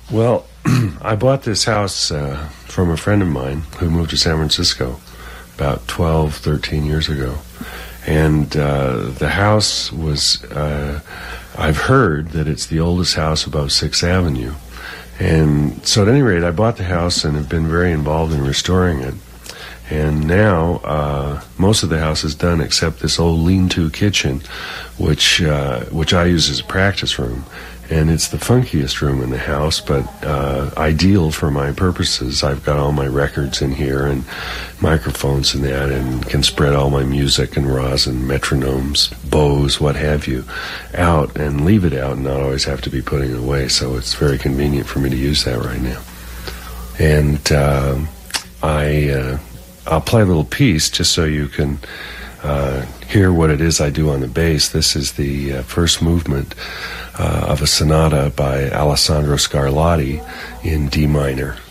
Well, I bought this house from a friend of mine who moved to San Francisco about 12, 13 years ago. And the house was, I've heard that it's the oldest house above 6th Avenue. And so at any rate, I bought the house and have been very involved in restoring it. And now most of the house is done except this old lean-to kitchen, which I use as a practice room. And it's the funkiest room in the house, but ideal for my purposes. I've got all my records in here and microphones and that, and can spread all my music and rosin, metronomes, bows, what have you, out and leave it out and not always have to be putting it away. So it's very convenient for me to use that right now. And I'll play a little piece just so you can hear what it is I do on the bass. This is the first movement of a sonata by Alessandro Scarlatti in D minor.